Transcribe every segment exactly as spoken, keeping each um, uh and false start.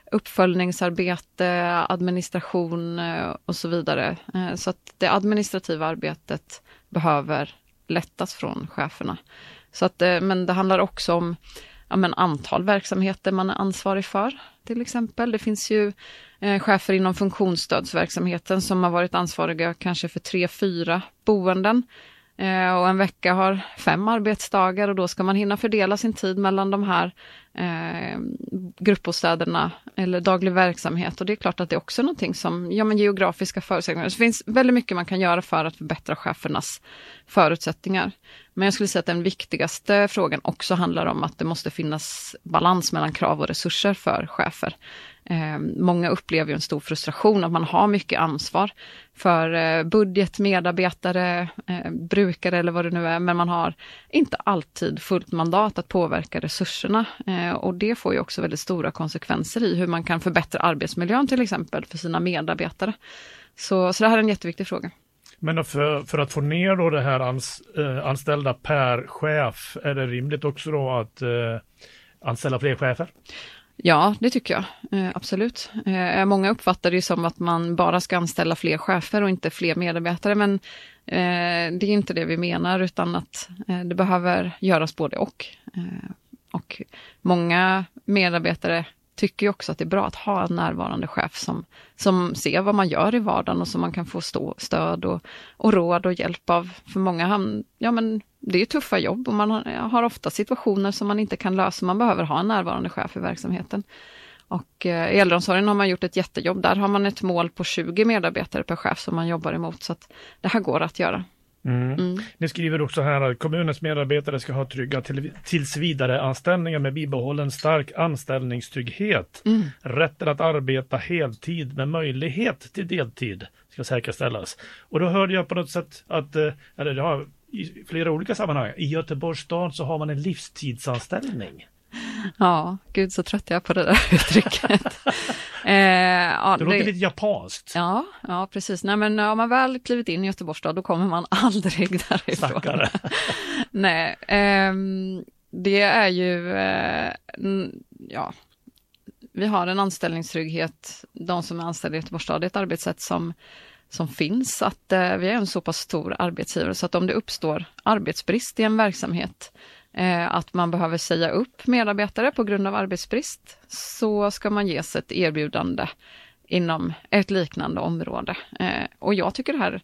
uppföljningsarbete, administration och så vidare. Så att det administrativa arbetet behöver lättas från cheferna. Så att, men det handlar också om ja, men antal verksamheter man är ansvarig för, till exempel. Det finns ju eh, chefer inom funktionsstödsverksamheten som har varit ansvariga kanske för tre, fyra boenden. Eh, och en vecka har fem arbetsdagar och då ska man hinna fördela sin tid mellan de här eh, gruppbostäderna eller daglig verksamhet. Och det är klart att det är också någonting som, ja men geografiska förutsättningar. Det finns väldigt mycket man kan göra för att förbättra chefernas förutsättningar. Men jag skulle säga att den viktigaste frågan också handlar om att det måste finnas balans mellan krav och resurser för chefer. Eh, många upplever ju en stor frustration att man har mycket ansvar för eh, budget, medarbetare, eh, brukare eller vad det nu är. Men man har inte alltid fullt mandat att påverka resurserna. Eh, och det får ju också väldigt stora konsekvenser i hur man kan förbättra arbetsmiljön till exempel för sina medarbetare. Så, så det här är en jätteviktig fråga. Men för, för att få ner då det här ans, eh, anställda per chef, är det rimligt också då att eh, anställa fler chefer? Ja, det tycker jag. Eh, absolut. Eh, många uppfattar det som att man bara ska anställa fler chefer och inte fler medarbetare. Men eh, det är inte det vi menar utan att eh, det behöver göras både och. Eh, och många medarbetare tycker ju också att det är bra att ha en närvarande chef som, som ser vad man gör i vardagen och som man kan få stå, stöd och, och råd och hjälp av. För många han, ja men det är tuffa jobb och man har, har ofta situationer som man inte kan lösa. Man behöver ha en närvarande chef i verksamheten. Och eh, i äldreomsorgen har man gjort ett jättejobb. Där har man ett mål på tjugo medarbetare per chef som man jobbar emot. Så att det här går att göra. Mm. Mm. Ni skriver också här att kommunens medarbetare ska ha trygga till, tills vidare anställningar med bibehållen stark anställningstrygghet. Mm. Rätten att arbeta heltid med möjlighet till deltid ska säkerställas. Och då hörde jag på något sätt att, eller det har i flera olika sammanhang, i Göteborgs stad så har man en livstidsanställning. Ja, gud så trött jag är på det där uttrycket. eh, ja, det låter det, lite japanskt. Ja, ja precis. Nej, men om man väl klivit in i Göteborgs stad då kommer man aldrig därifrån. Stackare. Nej, eh, det är ju, eh, ja, vi har en anställningstrygghet. De som är anställda i Göteborgs stad, det är ett arbetssätt som som finns. Att eh, vi är en så pass stor arbetsgivare så att om det uppstår arbetsbrist i en verksamhet Eh, att man behöver säga upp medarbetare på grund av arbetsbrist så ska man ges ett erbjudande inom ett liknande område. Eh, och jag tycker det här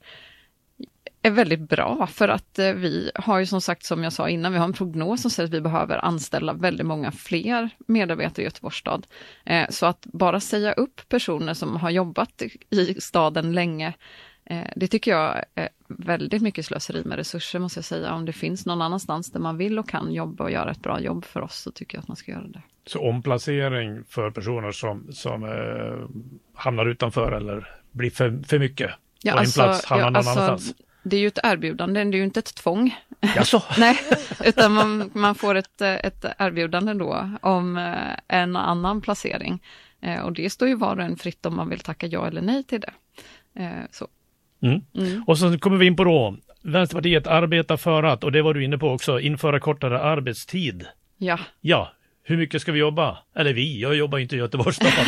är väldigt bra för att eh, vi har ju som sagt som jag sa innan, vi har en prognos som säger att vi behöver anställa väldigt många fler medarbetare i Göteborgs stad. Eh, så att bara säga upp personer som har jobbat i staden länge, det tycker jag är väldigt mycket slöseri med resurser måste jag säga. Om det finns någon annanstans där man vill och kan jobba och göra ett bra jobb för oss så tycker jag att man ska göra det. Så omplacering för personer som, som eh, hamnar utanför eller blir för, för mycket ja, på alltså, en plats hamnar ja, någon alltså, annanstans? Det är ju ett erbjudande, det är ju inte ett tvång. Jaså? Nej, utan man, man får ett, ett erbjudande då om en annan placering. Och det står ju var och en fritt om man vill tacka ja eller nej till det. Så. Mm. Mm. Och så kommer vi in på då, Vänsterpartiet arbetar för att, och det var du inne på också, införa kortare arbetstid. Ja. Ja, hur mycket ska vi jobba? Eller vi, jag jobbar inte i Göteborgs stad.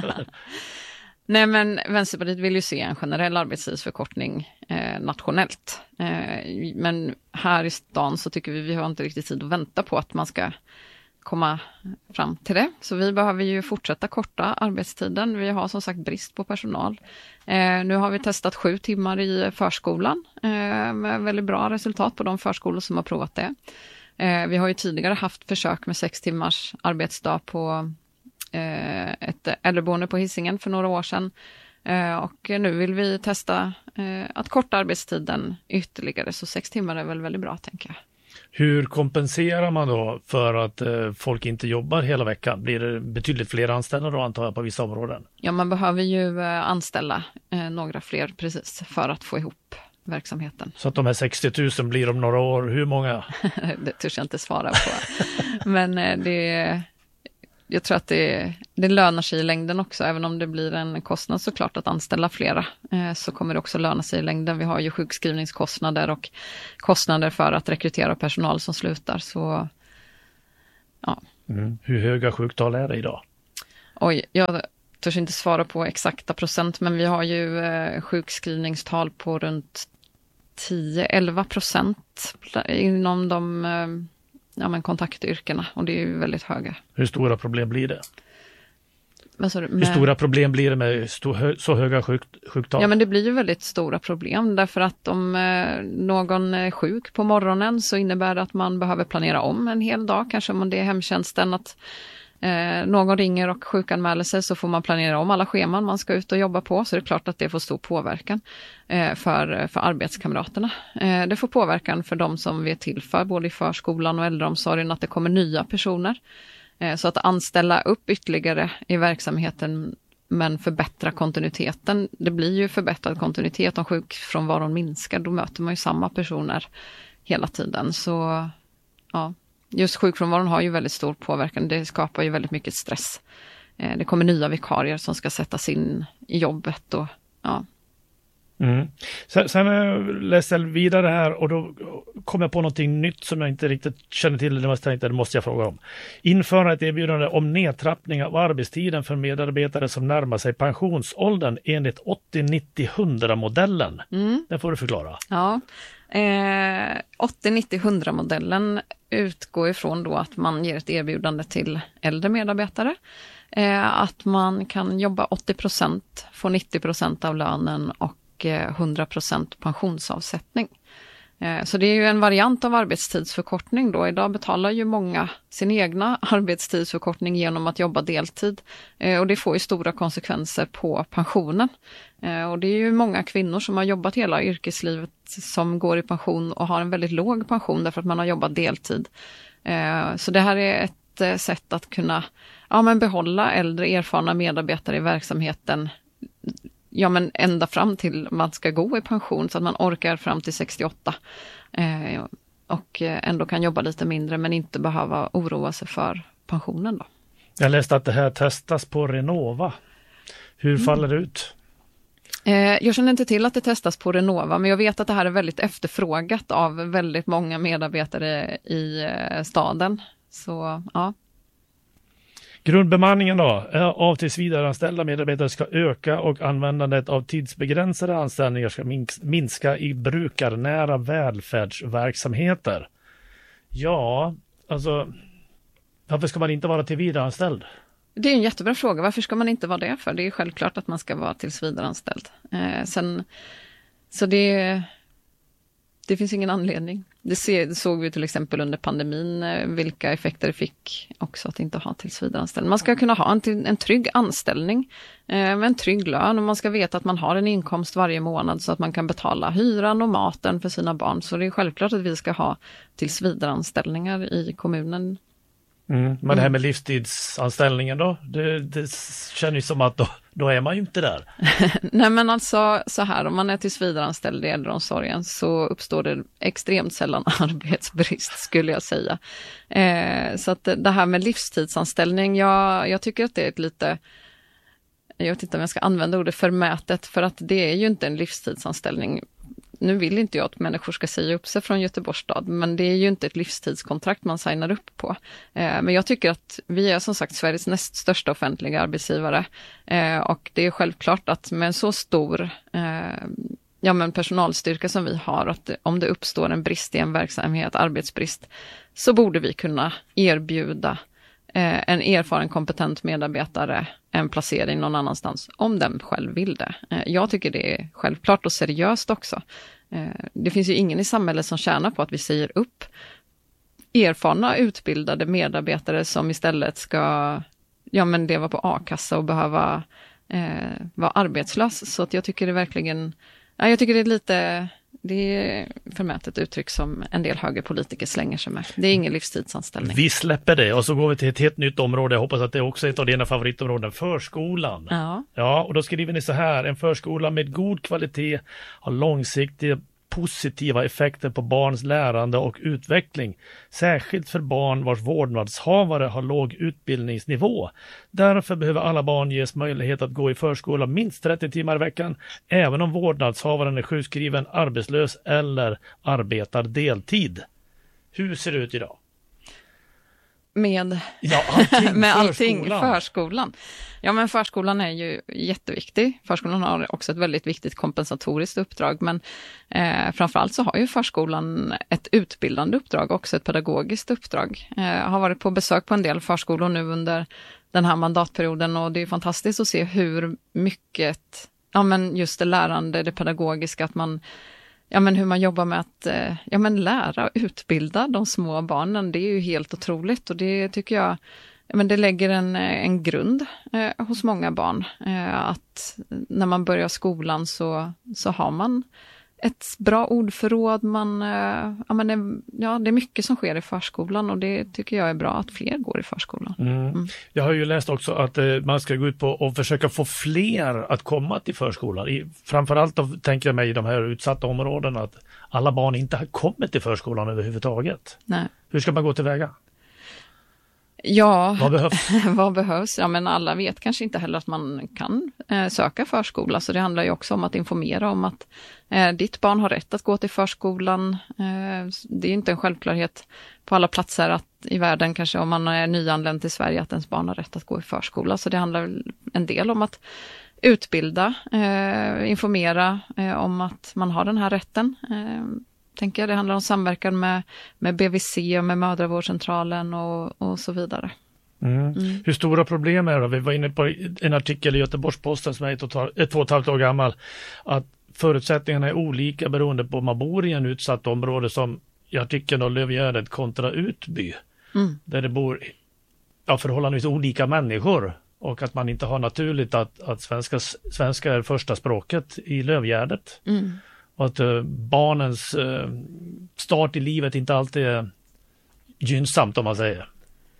Nej men Vänsterpartiet vill ju se en generell arbetstidsförkortning eh, nationellt. Eh, men här i stan så tycker vi vi har inte riktigt tid att vänta på att man ska komma fram till det. Så vi behöver ju fortsätta korta arbetstiden. Vi har som sagt brist på personal. Eh, nu har vi testat sju timmar i förskolan eh, med väldigt bra resultat på de förskolor som har provat det. Eh, vi har ju tidigare haft försök med sex timmars arbetsdag på eh, ett äldreboende på Hisingen för några år sedan. Eh, och nu vill vi testa eh, att korta arbetstiden ytterligare. Så sex timmar är väl väldigt bra tänker jag. Hur kompenserar man då för att eh, folk inte jobbar hela veckan? Blir det betydligt fler anställda då antar jag på vissa områden? Ja, man behöver ju eh, anställa eh, några fler precis för att få ihop verksamheten. Så att de här sextio tusen blir om några år, hur många? Det törs jag inte svara på. Men eh, det jag tror att det, det lönar sig i längden också. Även om det blir en kostnad såklart att anställa flera eh, så kommer det också löna sig i längden. Vi har ju sjukskrivningskostnader och kostnader för att rekrytera personal som slutar. Så, ja. Mm. Hur höga sjuktal är det idag? oj, jag törs inte svara på exakta procent, men vi har ju eh, sjukskrivningstal på runt tio till elva procent inom de eh, ja, men kontaktyrkena, och det är ju väldigt höga. Hur stora problem blir det? Alltså, med... Hur stora problem blir det med sto- så höga sjuk- sjuktal? Ja, men det blir ju väldigt stora problem, därför att om eh, någon är sjuk på morgonen så innebär det att man behöver planera om en hel dag, kanske om det är hemtjänsten, att eh, någon ringer och sjukanmäler sig, så får man planera om alla scheman man ska ut och jobba på, så det är klart att det får stor påverkan eh, för, för arbetskamraterna. Eh, det får påverkan för de som vi är till för, både i förskolan och äldreomsorgen, att det kommer nya personer. Så att anställa upp ytterligare i verksamheten men förbättra kontinuiteten. Det blir ju förbättrad kontinuitet om sjukfrånvaron minskar. Då möter man ju samma personer hela tiden. Så ja, just sjukfrånvaron har ju väldigt stor påverkan. Det skapar ju väldigt mycket stress. Det kommer nya vikarier som ska sättas in i jobbet och ja. Mm. Sen, sen läste jag vidare här och då kom jag på någonting nytt som jag inte riktigt känner till. Det måste, det måste jag fråga om. Införa ett erbjudande om nedtrappning av arbetstiden för medarbetare som närmar sig pensionsåldern enligt åttio nittio hundra modellen. Mm. Det får du förklara. Ja, eh, åttio nittio hundra modellen utgår ifrån då att man ger ett erbjudande till äldre medarbetare. Eh, att man kan jobba åttio procent, få nittio procent av lönen och hundra procent pensionsavsättning. Så det är ju en variant av arbetstidsförkortning då. Idag betalar ju många sin egna arbetstidsförkortning genom att jobba deltid. Och det får ju stora konsekvenser på pensionen. Och det är ju många kvinnor som har jobbat hela yrkeslivet som går i pension och har en väldigt låg pension därför att man har jobbat deltid. Så det här är ett sätt att kunna ja, men behålla äldre erfarna medarbetare i verksamheten, ja men ända fram till man ska gå i pension, så att man orkar fram till sextioåtta eh, och ändå kan jobba lite mindre men inte behöva oroa sig för pensionen då. Jag läste att det här testas på Renova. Hur mm. faller det ut? Eh, jag känner inte till att det testas på Renova, men jag vet att det här är väldigt efterfrågat av väldigt många medarbetare i eh, staden. Så ja. Grundbemanningen då, av tillsvidareanställda medarbetare ska öka och användandet av tidsbegränsade anställningar ska minska i brukarnära välfärdsverksamheter. Ja, alltså varför ska man inte vara tillsvidareanställd? Det är en jättebra fråga. Varför ska man inte vara det för? Det är självklart att man ska vara tillsvidareanställd. Eh, sen, så det, det finns ingen anledning. Det, se, det såg vi till exempel under pandemin vilka effekter det fick också att inte ha tillsvidareanställning. Man ska kunna ha en, en trygg anställning eh, med en trygg lön, och man ska veta att man har en inkomst varje månad så att man kan betala hyran och maten för sina barn. Så det är självklart att vi ska ha tillsvidareanställningar i kommunen. Mm, men det här med livstidsanställningen då, det, det känns ju som att då, då är man ju inte där. Nej men alltså så här, om man är tillsvidareanställd i äldreomsorgen så uppstår det extremt sällan arbetsbrist skulle jag säga. Eh, så att det här med livstidsanställning, jag, jag tycker att det är ett lite, jag vet inte om jag ska använda ordet förmätet, för att det är ju inte en livstidsanställning. Nu vill inte jag att människor ska säga upp sig från Göteborgs stad, men det är ju inte ett livstidskontrakt man signar upp på. Eh, men jag tycker att vi är som sagt Sveriges näst största offentliga arbetsgivare. Eh, och det är självklart att med en så stor eh, ja, men personalstyrka som vi har, att om det uppstår en brist i en verksamhet, arbetsbrist, så borde vi kunna erbjuda eh, en erfaren kompetent medarbetare en placering någon annanstans om den själv vill det. Jag tycker det är självklart och seriöst också. Det finns ju ingen i samhället som tjänar på att vi säger upp erfarna utbildade medarbetare som istället ska ja, men leva på a-kassa och behöva eh, vara arbetslös. Så att jag tycker det verkligen, ja, jag tycker det är lite, det är förmätet uttryck som en del högerpolitiker slänger sig med. Det är ingen livstidsanställning. Vi släpper det och så går vi till ett helt nytt område. Jag hoppas att det också är ett av dina favoritområden, förskolan. Ja. Ja, och då skriver ni så här: en förskola med god kvalitet har långsiktiga positiva effekter på barns lärande och utveckling, särskilt för barn vars vårdnadshavare har låg utbildningsnivå. Därför behöver alla barn ges möjlighet att gå i förskola minst trettio timmar i veckan, även om vårdnadshavaren är sjukskriven, arbetslös eller arbetar deltid. Hur ser det ut idag? Med, ja, allting, med allting, förskolan. förskolan. Ja, men förskolan är ju jätteviktig. Förskolan har också ett väldigt viktigt kompensatoriskt uppdrag, men eh, framförallt så har ju förskolan ett utbildande uppdrag, också ett pedagogiskt uppdrag. Eh, jag har varit på besök på en del förskolor nu under den här mandatperioden och det är fantastiskt att se hur mycket, ja men just det lärande, det pedagogiska, att man Ja, men hur man jobbar med att ja, men lära och utbilda de små barnen, det är ju helt otroligt och det tycker jag, ja, men det lägger en, en grund eh, hos många barn. Eh, att när man börjar skolan så, så har man ett bra ordförråd, man, eh, ja, men det, ja, det är mycket som sker i förskolan och det tycker jag är bra att fler går i förskolan. Mm. Mm. Jag har ju läst också att eh, man ska gå ut på och försöka få fler att komma till förskolan. I, framförallt då, tänker jag mig i de här utsatta områdena att alla barn inte har kommit till förskolan överhuvudtaget. Nej. Hur ska man gå tillväga? Ja, vad behövs? vad behövs? Ja, men alla vet kanske inte heller att man kan eh, söka förskola, så det handlar ju också om att informera om att eh, ditt barn har rätt att gå till förskolan. Eh, det är inte en självklarhet på alla platser att, i världen, kanske om man är nyanländ till Sverige, att ens barn har rätt att gå i förskola. Så det handlar en del om att utbilda, eh, informera eh, om att man har den här rätten. Eh, tänker jag. Det handlar om samverkan med, med B V C och med mödravårdscentralen och, och så vidare. Mm. Mm. Hur stora problem är det? Vi var inne på en artikel i Göteborgs-Posten som är ett och ett och ett halvt år gammal, att förutsättningarna är olika beroende på om man bor i en utsatt område, som i artikeln av Lövgärdet kontra Utby, mm. där det bor ja, förhållandevis olika människor och att man inte har naturligt att, att svenska, svenska är första språket i Lövgärdet. Mm. Och att uh, barnens uh, start i livet inte alltid är gynnsamt, om man säger.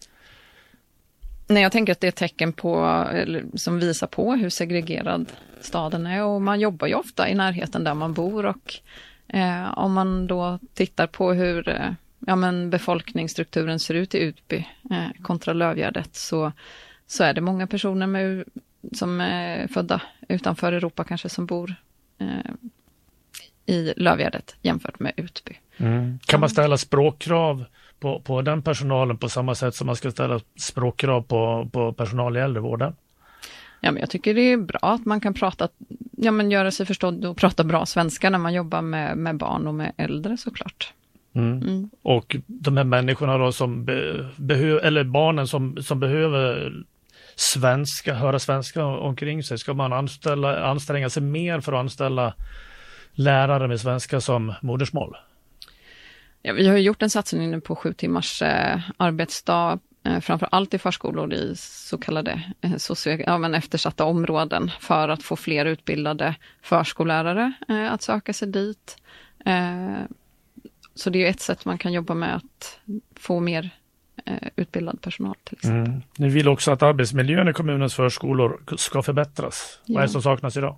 Nej, jag tänker att det är ett tecken på, eller, som visar på hur segregerad staden är. Och man jobbar ju ofta i närheten där man bor. Och eh, om man då tittar på hur eh, ja, men befolkningsstrukturen ser ut i Utby eh, kontra Lövgärdet, så, så är det många personer med, som är födda utanför Europa kanske, som bor eh, i Lövgärdet jämfört med Utby. Mm. Kan man ställa språkkrav på, på den personalen på samma sätt som man ska ställa språkkrav på, på personal i äldrevården? Ja, men jag tycker det är bra att man kan prata, ja, men göra sig förstådd och prata bra svenska när man jobbar med, med barn och med äldre, såklart. Mm. Mm. Och de här människorna då som be, behöver, eller barnen som, som behöver svenska, höra svenska omkring sig, ska man anställa, anstränga sig mer för att anställa lärare med svenska som modersmål? Ja, vi har ju gjort en satsning nu på sju timmars eh, arbetsdag, eh, framför allt i förskolor i så kallade eh, socio- ja, men eftersatta områden, för att få fler utbildade förskollärare eh, att söka sig dit. Eh, så det är ju ett sätt man kan jobba med att få mer eh, utbildad personal till exempel. Mm. Ni vill också att arbetsmiljön i kommunens förskolor ska förbättras. Ja. Vad är det som saknas idag?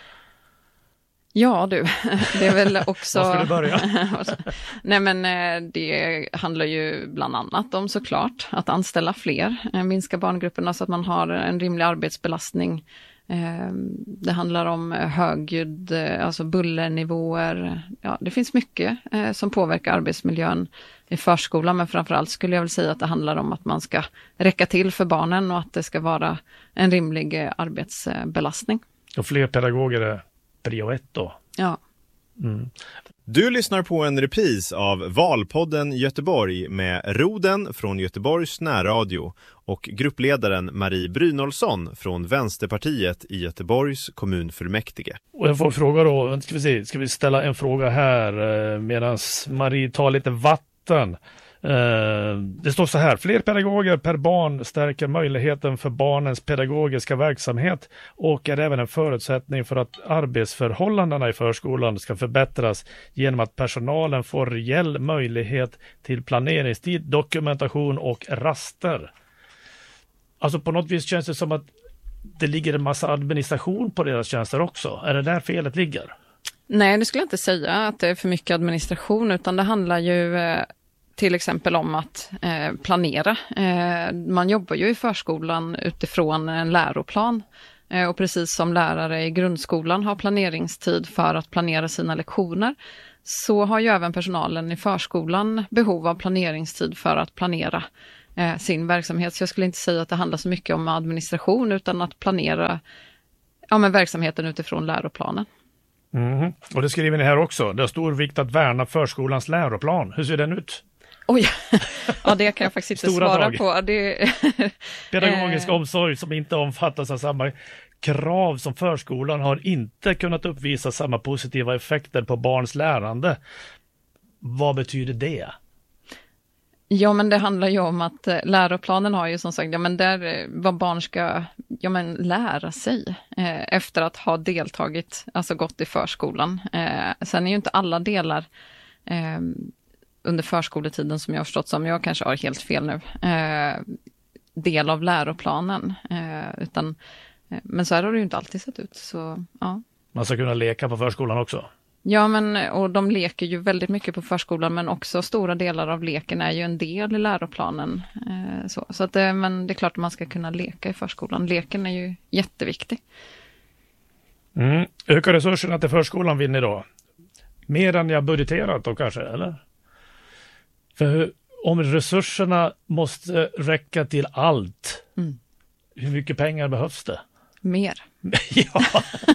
Ja du, det är väl också... Var ska du börja? Nej, men det handlar ju bland annat om, såklart, att anställa fler, minska barngrupperna så att man har en rimlig arbetsbelastning. Det handlar om högljudd, alltså bullernivåer. Ja, det finns mycket som påverkar arbetsmiljön i förskolan, men framförallt skulle jag väl säga att det handlar om att man ska räcka till för barnen och att det ska vara en rimlig arbetsbelastning. Och fler pedagoger är prio ett då. Ja. Mm. Du lyssnar på en repris av Valpodden Göteborg med Roden från Göteborgs närradio och gruppledaren Marie Brynolfsson från Vänsterpartiet i Göteborgs kommunfullmäktige. Och jag får fråga då, ska vi se, ska vi ställa en fråga här medan Marie tar lite vatten. Det står så här: fler pedagoger per barn stärker möjligheten för barnens pedagogiska verksamhet och är även en förutsättning för att arbetsförhållandena i förskolan ska förbättras genom att personalen får reell möjlighet till planeringstid, dokumentation och raster. Alltså på något vis känns det som att det ligger en massa administration på deras tjänster också. Är det där felet ligger? Nej, det skulle jag inte säga att det är för mycket administration, utan det handlar ju till exempel om att eh, planera. Eh, man jobbar ju i förskolan utifrån en läroplan. Eh, och precis som lärare i grundskolan har planeringstid för att planera sina lektioner, så har ju även personalen i förskolan behov av planeringstid för att planera eh, sin verksamhet. Så jag skulle inte säga att det handlar så mycket om administration utan att planera ja, men verksamheten utifrån läroplanen. Mm. Och det skriver ni här också. Det är stor vikt att värna förskolans läroplan. Hur ser den ut? Oj, ja det kan jag faktiskt inte svara drag. på. Det... Pedagogisk omsorg som inte omfattas av samma krav som förskolan har inte kunnat uppvisa samma positiva effekter på barns lärande. Vad betyder det? Ja, men det handlar ju om att eh, läroplanen har ju som sagt, ja men där eh, vad barn ska ja, men lära sig eh, efter att ha deltagit, alltså gått i förskolan. Eh, sen är ju inte alla delar eh, under förskoletiden som jag har förstått som, jag kanske har helt fel nu, eh, del av läroplanen. Eh, utan, eh, men så här har det ju inte alltid sett ut. Så, ja. Man ska kunna leka på förskolan också. Ja, men och de leker ju väldigt mycket på förskolan, men också stora delar av leken är ju en del i läroplanen. Eh, så så att, eh, men det är klart att man ska kunna leka i förskolan. Leken är ju jätteviktig. Mm. Öka resurserna till förskolan vill ni då? Mer än jag budgeterat då kanske, eller? För om resurserna måste räcka till allt, mm. hur mycket pengar behövs det? Mer. ja.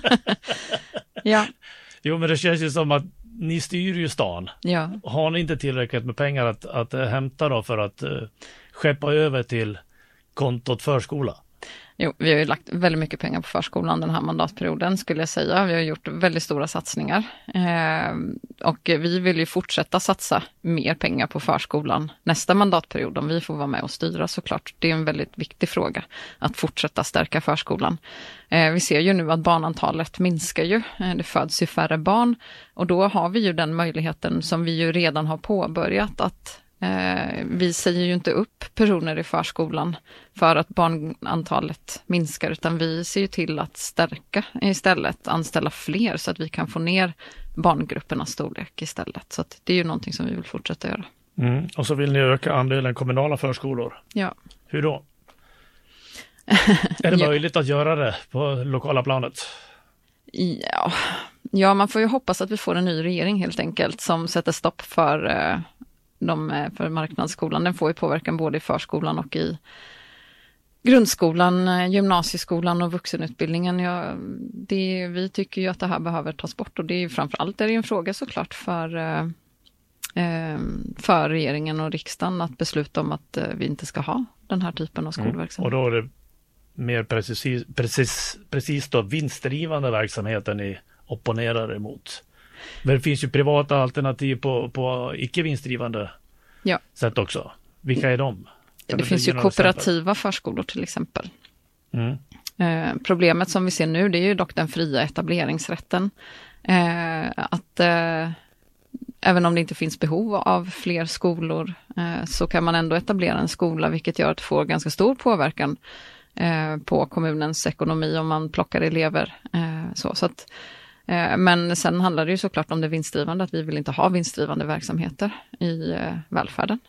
ja. Jo, men det känns ju som att ni styr ju stan. Ja. Har ni inte tillräckligt med pengar att, att hämta då för att uh, skeppa över till kontot förskola? Jo, vi har ju lagt väldigt mycket pengar på förskolan den här mandatperioden skulle jag säga. Vi har gjort väldigt stora satsningar. Eh, och vi vill ju fortsätta satsa mer pengar på förskolan nästa mandatperiod om vi får vara med och styra såklart. Det är en väldigt viktig fråga att fortsätta stärka förskolan. Eh, vi ser ju nu att barnantalet minskar ju. Eh, det föds ju färre barn och då har vi ju den möjligheten som vi ju redan har påbörjat att Eh, vi säger ju inte upp personer i förskolan för att barnantalet minskar utan vi ser ju till att stärka istället, anställa fler så att vi kan få ner barngruppernas storlek istället. Så att det är ju någonting som vi vill fortsätta göra. Mm. Och så vill ni öka andelen kommunala förskolor. Ja. Hur då? Är det ja. möjligt att göra det på lokala planet? Ja. ja, man får ju hoppas att vi får en ny regering helt enkelt som sätter stopp för eh, De för marknadsskolan. Den får ju påverkan både i förskolan och i grundskolan, gymnasieskolan och vuxenutbildningen. Ja, det, vi tycker ju att det här behöver tas bort och det är ju framförallt är det en fråga såklart för, eh, för regeringen och riksdagen att besluta om att vi inte ska ha den här typen av skolverksamhet. Mm. Och då är det mer precis, precis, precis då vinstdrivande verksamheten ni opponerar emot. Men det finns ju privata alternativ på, på icke vinstdrivande ja. sätt också. Vilka är de? Det finns ju kooperativa förskolor till exempel. Mm. Eh, problemet som vi ser nu det är ju dock den fria etableringsrätten. Eh, att eh, även om det inte finns behov av fler skolor eh, så kan man ändå etablera en skola vilket gör att det får ganska stor påverkan eh, på kommunens ekonomi om man plockar elever. Eh, så, så att Men sen handlar det ju såklart om det vinstdrivande, att vi vill inte ha vinstdrivande verksamheter i välfärden.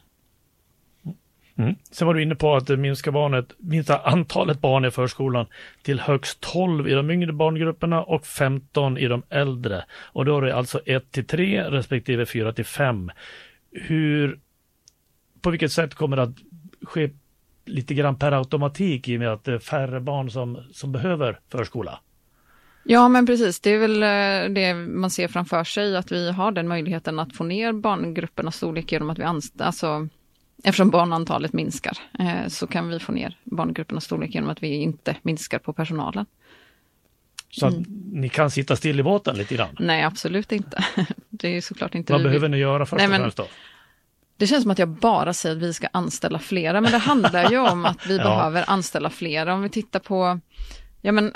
Mm. Sen var du inne på att minska, barnet, minska antalet barn i förskolan till högst tolv i de yngre barngrupperna och femton i de äldre. Och då är det alltså ett till tre respektive fyra till fem. Hur, på vilket sätt kommer det att ske lite grann per automatik i och med att det är färre barn som, som behöver förskola? Ja, men precis. Det är väl det man ser framför sig, att vi har den möjligheten att få ner barngruppernas storlek genom att vi anställer, alltså eftersom barnantalet minskar eh, så kan vi få ner barngruppernas storlek genom att vi inte minskar på personalen. Så att mm. ni kan sitta still i båten lite grann? Nej, absolut inte. Det är såklart inte. Vad vi behöver vill. ni göra först Nej, och men... främst då? Det känns som att jag bara säger att vi ska anställa flera, men det handlar ju om att vi ja. behöver anställa flera. Om vi tittar på, ja men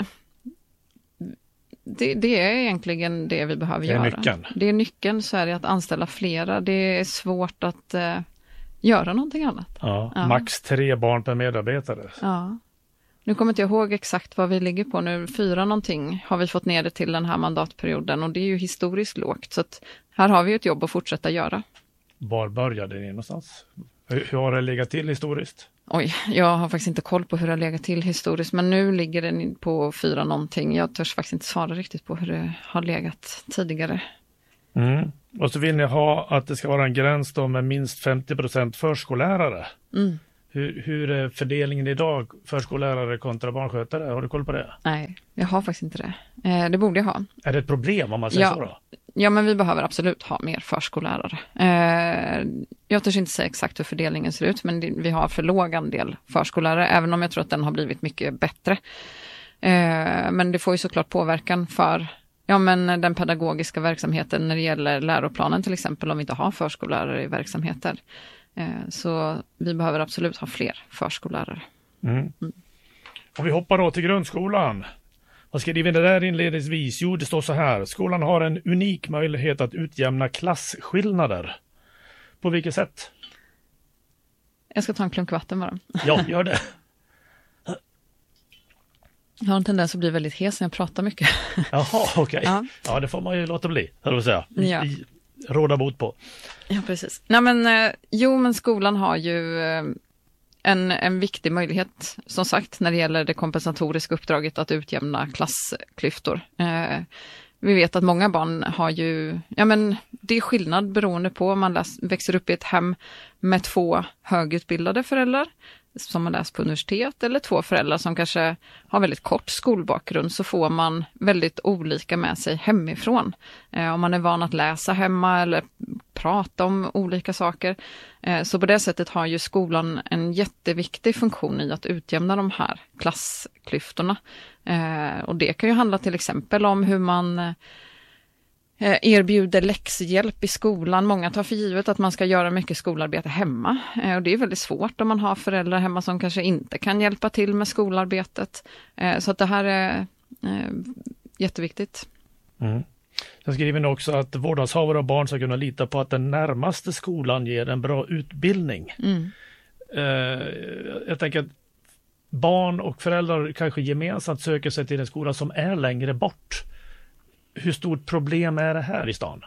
det, det är egentligen det vi behöver göra. Det är göra. nyckeln. Det är nyckeln, så är det att anställa flera. Det är svårt att eh, göra någonting annat. Ja, ja, max tre barn per medarbetare. Ja. Nu kommer inte jag ihåg exakt vad vi ligger på nu. Fyra någonting har vi fått ner det till den här mandatperioden och det är ju historiskt lågt. Så att här har vi ett jobb att fortsätta göra. Var började ni någonstans? Hur, hur har det legat till historiskt? Oj, jag har faktiskt inte koll på hur det har legat till historiskt. Men nu ligger den på fyra någonting. Jag törs faktiskt inte svara riktigt på hur det har legat tidigare. Mm. Och så vill ni ha att det ska vara en gräns då med minst femtio procent förskollärare. Mm. Hur, hur är fördelningen idag, förskollärare kontra barnskötare? Har du koll på det? Nej, jag har faktiskt inte det. Eh, det borde jag ha. Är det ett problem om man säger ja. så då? Ja, men vi behöver absolut ha mer förskollärare. Eh, jag törs inte säga exakt hur fördelningen ser ut, men det, vi har för låg andel förskollärare, även om jag tror att den har blivit mycket bättre. Eh, men det får ju såklart påverkan för ja, men den pedagogiska verksamheten när det gäller läroplanen till exempel, om vi inte har förskollärare i verksamheter. Eh, så vi behöver absolut ha fler förskollärare. Mm. Mm. Och vi hoppar då till grundskolan. Vad skriver det där inledningsvis? Jo, det står så här. Skolan har en unik möjlighet att utjämna klasskillnader. På vilket sätt? Jag ska ta en klunk vatten bara. Ja, gör det. Jag har en tendens att bli väldigt hes när jag pratar mycket. Jaha, okej. Okay. Ja. ja, det får man ju låta bli, höll jag säga. I, ja. i, råda bot på. Ja, precis. Nej, men, eh, jo, men skolan har ju eh, en, en viktig möjlighet, som sagt, när det gäller det kompensatoriska uppdraget att utjämna klassklyftor. Eh, vi vet att många barn har ju, ja men det är skillnad beroende på om man läs, växer upp i ett hem med två högutbildade föräldrar som har läst på universitet eller två föräldrar som kanske har väldigt kort skolbakgrund, så får man väldigt olika med sig hemifrån. Eh, om man är van att läsa hemma eller prata om olika saker. Eh, så på det sättet har ju skolan en jätteviktig funktion i att utjämna de här klassklyftorna. Eh, och det kan ju handla till exempel om hur man erbjuder läxhjälp i skolan. Många tar för givet att man ska göra mycket skolarbete hemma. Och det är väldigt svårt om man har föräldrar hemma som kanske inte kan hjälpa till med skolarbetet. Så att det här är jätteviktigt. Mm. Sen skriver ni också att vårdnadshavare och barn ska kunna lita på att den närmaste skolan ger en bra utbildning. Mm. Jag tänker att barn och föräldrar kanske gemensamt söker sig till en skola som är längre bort. Hur stort problem är det här i stan?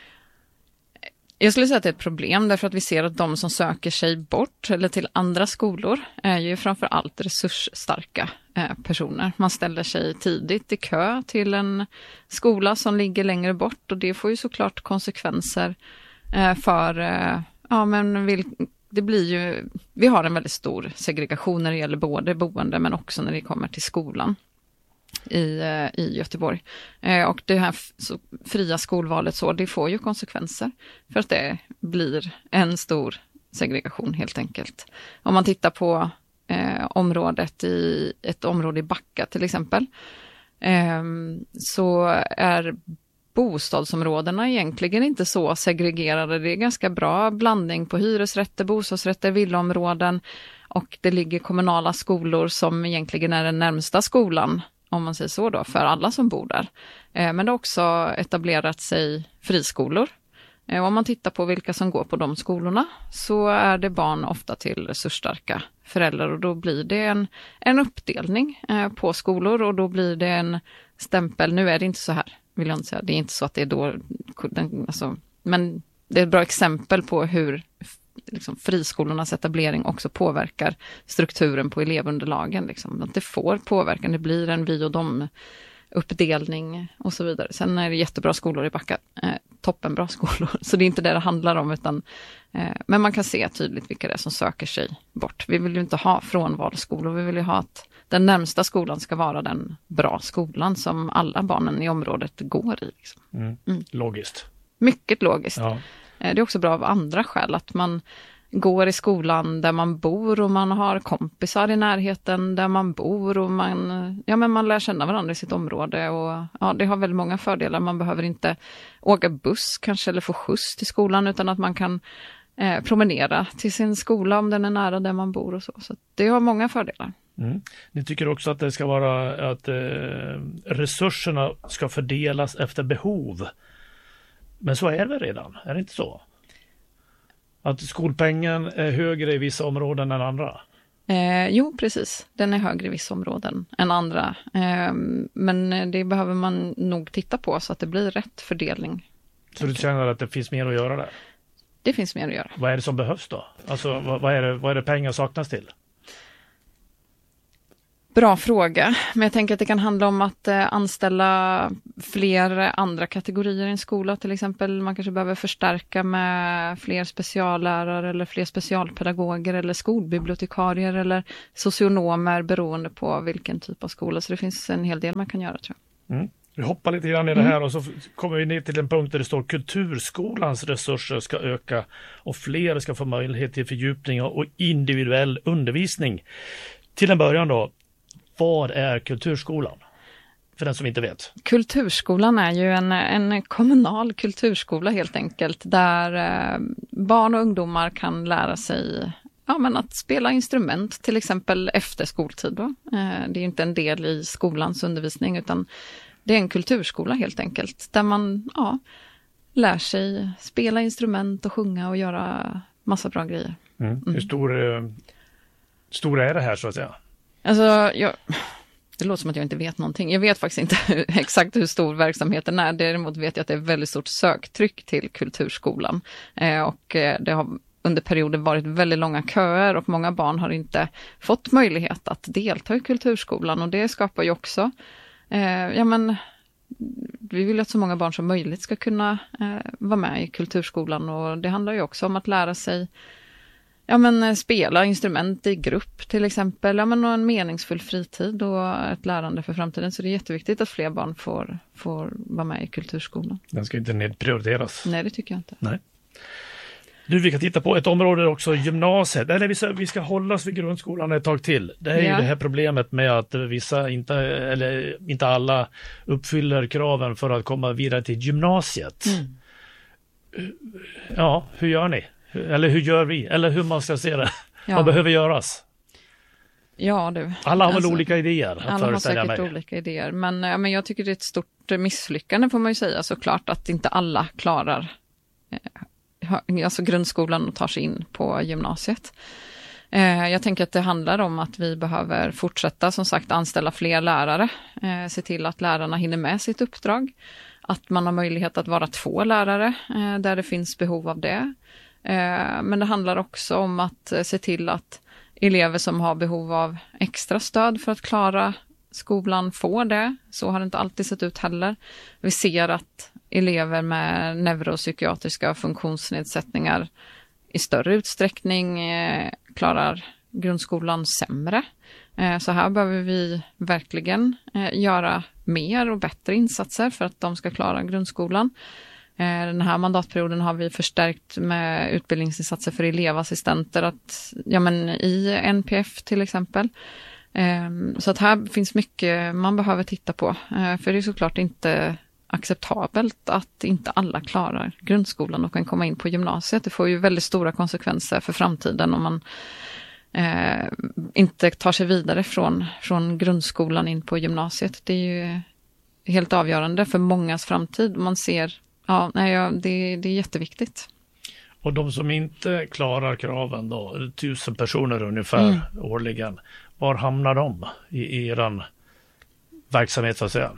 Jag skulle säga att det är ett problem därför att vi ser att de som söker sig bort eller till andra skolor är ju framför allt resursstarka eh, personer. Man ställer sig tidigt i kö till en skola som ligger längre bort och det får ju såklart konsekvenser eh, för, eh, ja men vill, det blir ju, vi har en väldigt stor segregation när det gäller både boende men också när det kommer till skolan. I, i Göteborg. Eh, och det här så, fria skolvalet så, det får ju konsekvenser för att det blir en stor segregation helt enkelt. Om man tittar på eh, området i ett område i Backa till exempel eh, så är bostadsområdena egentligen inte så segregerade. Det är ganska bra blandning på hyresrätter, bostadsrätter, villaområden och det ligger kommunala skolor som egentligen är den närmsta skolan om man säger så då, för alla som bor där. Eh, men det har också etablerat sig friskolor. Eh, om man tittar på vilka som går på de skolorna så är det barn ofta till resursstarka föräldrar och då blir det en, en uppdelning eh, på skolor och då blir det en stämpel. Nu är det inte så här, vill jag inte säga. Det är inte så att det är då, den, alltså, men det är ett bra exempel på hur liksom, friskolornas etablering också påverkar strukturen på elevunderlagen. Liksom. Att det får påverkan, det blir en vi och dom uppdelning och så vidare. Sen är det jättebra skolor i Backa, eh, toppenbra skolor. Så det är inte det det handlar om utan eh, men man kan se tydligt vilka det är som söker sig bort. Vi vill ju inte ha frånvalsskolor, vi vill ju ha att den närmsta skolan ska vara den bra skolan som alla barnen i området går i. Liksom. Mm. Mm. Logiskt. Mycket logiskt. Ja. Det är också bra av andra skäl att man går i skolan där man bor och man har kompisar i närheten där man bor och man, ja, men man lär känna varandra i sitt område och ja, det har väldigt många fördelar. Man behöver inte åka buss kanske eller få skjuts till skolan utan att man kan eh, promenera till sin skola om den är nära där man bor och så. Så det har många fördelar. Mm. Ni tycker också att det ska vara att eh, resurserna ska fördelas efter behov. Men så är det redan, är det inte så? Att skolpengen är högre i vissa områden än andra? Eh, jo, precis. Den är högre i vissa områden än andra. Eh, men det behöver man nog titta på så att det blir rätt fördelning. Så du känner att det finns mer att göra där? Det finns mer att göra. Vad är det som behövs då? Alltså, vad, vad, är, det, vad är det pengar saknas till? Bra fråga, men jag tänker att det kan handla om att eh, anställa fler andra kategorier i en skola. Till exempel man kanske behöver förstärka med fler speciallärare eller fler specialpedagoger eller skolbibliotekarier eller socionomer beroende på vilken typ av skola. Så det finns en hel del man kan göra, tror jag. Mm. Vi hoppar lite grann i det här och så kommer vi ner till en punkt där det står kulturskolans resurser ska öka och fler ska få möjlighet till fördjupning och individuell undervisning. Till en början då, vad är kulturskolan? För den som inte vet. Kulturskolan är ju en, en kommunal kulturskola helt enkelt, där eh, barn och ungdomar kan lära sig ja, men att spela instrument, till exempel efter skoltid. Då. Eh, det är inte en del i skolans undervisning, utan det är en kulturskola helt enkelt, där man ja, lär sig spela instrument och sjunga och göra massa bra grejer. Mm. Mm. Hur stor, eh, stor är det här så att säga? Alltså, jag, det låter som att jag inte vet någonting. Jag vet faktiskt inte hur, exakt hur stor verksamheten är. Däremot vet jag att det är väldigt stort söktryck till kulturskolan. Eh, och eh, det har under perioder varit väldigt långa köer och många barn har inte fått möjlighet att delta i kulturskolan. Och det skapar ju också, eh, ja men, vi vill att så många barn som möjligt ska kunna eh, vara med i kulturskolan. Och det handlar ju också om att lära sig Ja, men spela instrument i grupp till exempel, ja, men en meningsfull fritid och ett lärande för framtiden. Så det är jätteviktigt att fler barn får, får vara med i kulturskolan. Den ska inte nedprioriteras. Nej, det tycker jag inte. Nej. Du, vi kan titta på ett område också, gymnasiet. Eller vi ska, vi ska hålla oss vid grundskolan ett tag till. Det är ja. ju det här problemet med att vissa, inte, eller inte alla, uppfyller kraven för att komma vidare till gymnasiet. Mm. Ja, hur gör ni? Eller hur gör vi? Eller hur man ska se det? Ja. Vad behöver göras? Ja, du. Alla har väl alltså, olika idéer? Att alla har säkert mig. olika idéer. Men, ja, men jag tycker det är ett stort misslyckande får man ju säga såklart att inte alla klarar eh, alltså grundskolan och tar sig in på gymnasiet. Eh, jag tänker att det handlar om att vi behöver fortsätta som sagt anställa fler lärare. Eh, se till att lärarna hinner med sitt uppdrag. Att man har möjlighet att vara två lärare eh, där det finns behov av det. Men det handlar också om att se till att elever som har behov av extra stöd för att klara skolan får det. Så har det inte alltid sett ut heller. Vi ser att elever med neuropsykiatriska funktionsnedsättningar i större utsträckning klarar grundskolan sämre. Så här behöver vi verkligen göra mer och bättre insatser för att de ska klara grundskolan. Den här mandatperioden har vi förstärkt med utbildningsinsatser för elevassistenter att, ja men i N P F till exempel. Så att här finns mycket man behöver titta på. För det är såklart inte acceptabelt att inte alla klarar grundskolan och kan komma in på gymnasiet. Det får ju väldigt stora konsekvenser för framtiden om man eh, inte tar sig vidare från, från grundskolan in på gymnasiet. Det är ju helt avgörande för mångas framtid. Man ser Ja, nej, ja det, det är jätteviktigt. Och de som inte klarar kraven då, tusen personer ungefär mm. årligen, var hamnar de i, i er verksamhet så att säga?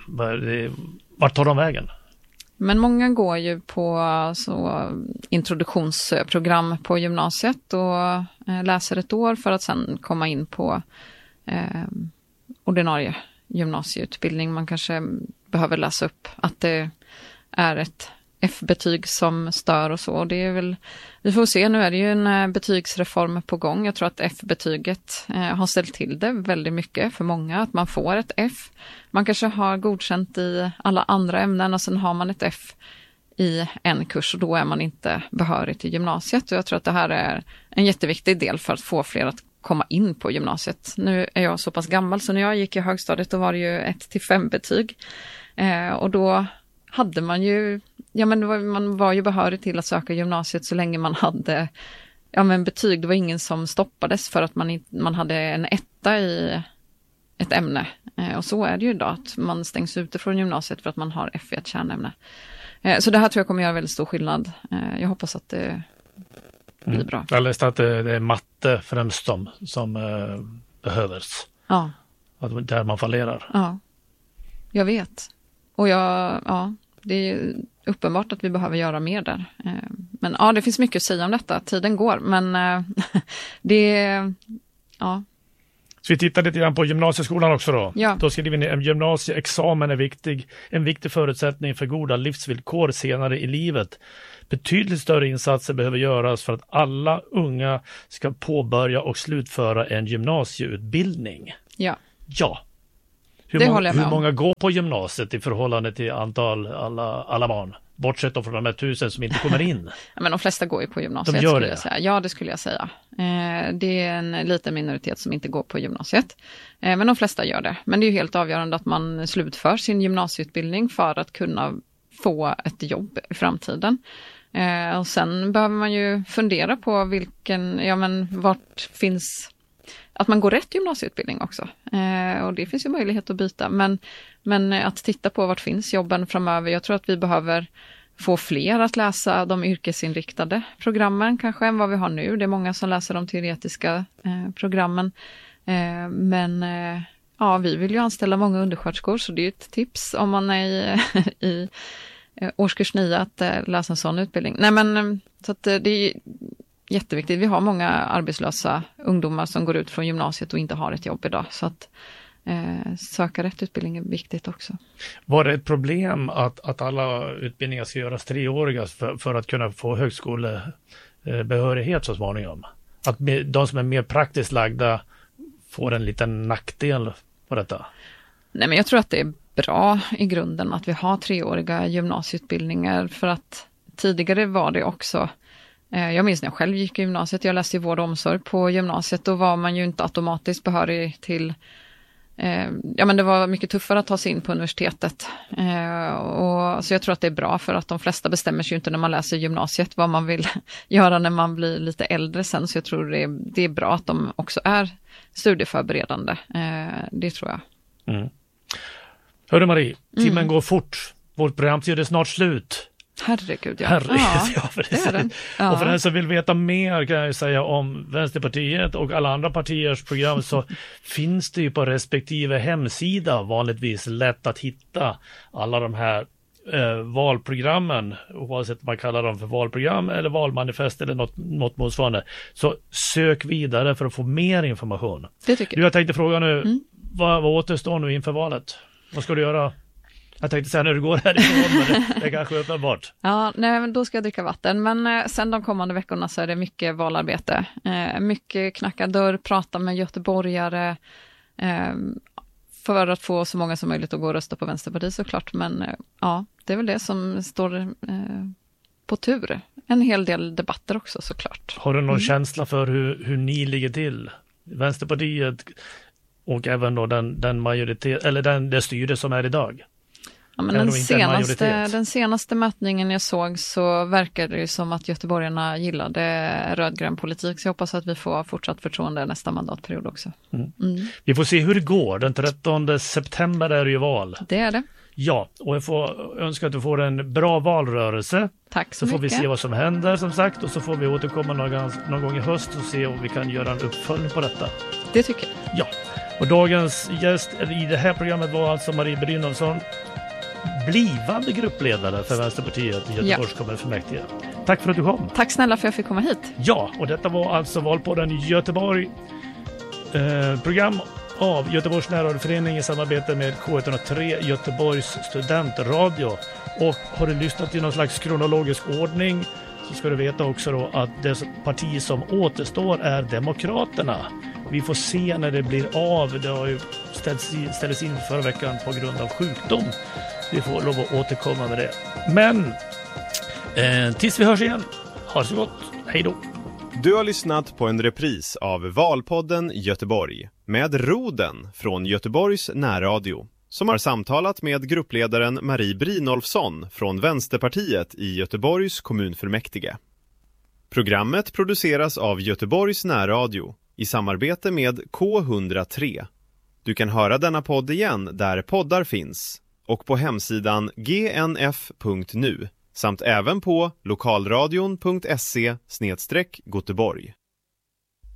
Vart tar de vägen? Men många går ju på så, introduktionsprogram på gymnasiet och eh, läser ett år för att sen komma in på eh, ordinarie gymnasieutbildning. Man kanske behöver läsa upp att det är ett F-betyg som stör och så. Och det är väl, vi får se, nu är det ju en betygsreform på gång. Jag tror att F-betyget eh, har ställt till det väldigt mycket för många. Att man får ett F. Man kanske har godkänt i alla andra ämnen och sen har man ett F i en kurs och då är man inte behörig till gymnasiet. Och jag tror att det här är en jätteviktig del för att få fler att komma in på gymnasiet. Nu är jag så pass gammal så när jag gick i högstadiet då var det ju ett till fem betyg. Eh, och då hade man ju, ja men var, man var ju behörig till att söka gymnasiet så länge man hade ja men betyg. Det var ingen som stoppades för att man, man hade en etta i ett ämne. Eh, och så är det ju idag att man stängs ute från gymnasiet för att man har F i ett kärnämne. Eh, så det här tror jag kommer göra väldigt stor skillnad. Eh, jag hoppas att det blir mm. bra. Jag läste att det, det är matte främst som, som eh, behövs. Ja. Att där man fallerar. Ja, jag vet. Och jag, ja, det är uppenbart att vi behöver göra mer där. Men ja, det finns mycket att säga om detta. Tiden går, men det, ja. Så vi tittar lite grann på gymnasieskolan också då. Ja. Då skriver ni en gymnasieexamen är viktig, en viktig förutsättning för goda livsvillkor senare i livet. Betydligt större insatser behöver göras för att alla unga ska påbörja och slutföra en gymnasieutbildning. Ja. Ja. Hur, Det många, håller jag med hur om. många går på gymnasiet i förhållande till antal alla, alla barn? Bortsett då från de här tusen som inte kommer in. Ja, men de flesta går ju på gymnasiet. De gör skulle det? Jag säga. Ja, det skulle jag säga. Eh, det är en liten minoritet som inte går på gymnasiet. Eh, men de flesta gör det. Men det är ju helt avgörande att man slutför sin gymnasieutbildning för att kunna få ett jobb i framtiden. Eh, och sen behöver man ju fundera på vilken, ja men vart finns, att man går rätt gymnasieutbildning också. Eh, och det finns ju möjlighet att byta. Men, men att titta på vart finns jobben framöver. Jag tror att vi behöver få fler att läsa de yrkesinriktade programmen kanske än vad vi har nu. Det är många som läser de teoretiska eh, programmen. Eh, men eh, ja, vi vill ju anställa många undersköterskor, så det är ju ett tips om man är i, i eh, årskurs nio att eh, läsa en sån utbildning. Nej men eh, så att eh, det är jätteviktigt. Vi har många arbetslösa ungdomar som går ut från gymnasiet och inte har ett jobb idag. Så att eh, söka rätt utbildning är viktigt också. Var det ett problem att, att alla utbildningar ska göras treåriga för, för att kunna få högskolebehörighet så småningom? Att de som är mer praktiskt lagda får en liten nackdel på detta? Nej, men jag tror att det är bra i grunden att vi har treåriga gymnasieutbildningar, för att tidigare var det också, eh, jag minns när jag själv gick i gymnasiet, jag läste ju vård och omsorg på gymnasiet, då var man ju inte automatiskt behörig till, eh, ja men det var mycket tuffare att ta sig in på universitetet. Eh, och, så jag tror att det är bra, för att de flesta bestämmer sig ju inte när man läser gymnasiet vad man vill göra när man blir lite äldre sen, så jag tror det är, det är bra att de också är studieförberedande, eh, det tror jag. Mm. Hörru Marie, timmen Mm. går fort. Vårt programtid är snart slut. Herregud, ja. Herregud, ja, ja, precis. det är den. Ja. Och för den som vill veta mer kan jag säga om Vänsterpartiet och alla andra partiers program, så finns det ju på respektive hemsida vanligtvis lätt att hitta alla de här eh, valprogrammen, oavsett om man kallar dem för valprogram eller valmanifest eller något, något motsvarande. Så sök vidare för att få mer information. Det tycker Du, jag. jag tänkte fråga nu, Mm. vad, vad återstår nu inför valet? Vad ska du göra? Jag tänkte säga när du går härifrån, men det, det är kanske uppenbart. Ja, nej, men då ska jag dricka vatten. Men eh, sen de kommande veckorna så är det mycket valarbete. Eh, mycket knacka dörr, prata med göteborgare. Eh, för att få så många som möjligt att gå och rösta på Vänsterpartiet såklart. Men eh, ja, det är väl det som står eh, på tur. En hel del debatter också såklart. Har du någon Mm. känsla för hur, hur ni ligger till? Vänsterpartiet och även då den, den majoritet, eller den, det styre som är idag? Ja, men Är den, nog inte en senaste, majoritet. den senaste mätningen jag såg så verkar det ju som att göteborgarna gillade rödgrön politik. Så jag hoppas att vi får fortsatt förtroende nästa mandatperiod också. Mm. Mm. Vi får se hur det går. Den trettonde september är det ju val. Det är det. Ja, och jag får önska att du får en bra valrörelse. Tack Så så får vi mycket. se vad som händer som sagt, och så får vi återkomma någon, någon gång i höst och se om vi kan göra en uppföljning på detta. Det tycker jag. Ja, och dagens gäst i det här programmet var alltså Marie Brynolfsson, blivande gruppledare för Vänsterpartiet i Göteborgs kommunfullmäktige. Tack för att du kom. Tack snälla för att jag fick komma hit. Ja, och detta var alltså Valpodden i Göteborg. Eh, program av Göteborgs närradioförening i samarbete med K ett noll tre Göteborgs studentradio. Och har du lyssnat i någon slags kronologisk ordning så ska du veta också då att det parti som återstår är Demokraterna. Vi får se när det blir av. Det har ju ställts in, ställts in förra veckan på grund av sjukdom. Vi får lov att återkomma med det. Men eh, tills vi hörs igen, ha det så gott. Hej då! Du har lyssnat på en repris av Valpodden Göteborg med Roden från Göteborgs närradio, som har samtalat med gruppledaren Marie Brynolfsson från Vänsterpartiet i Göteborgs kommunfullmäktige. Programmet produceras av Göteborgs närradio i samarbete med K ett noll tre. Du kan höra denna podd igen där poddar finns och på hemsidan g n f punkt n u samt även på lokalradion punkt se slash Göteborg.